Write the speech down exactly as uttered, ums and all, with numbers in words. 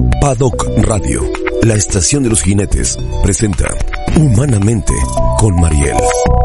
Paddock Radio, la estación de los jinetes, presenta Humanamente con Mariel.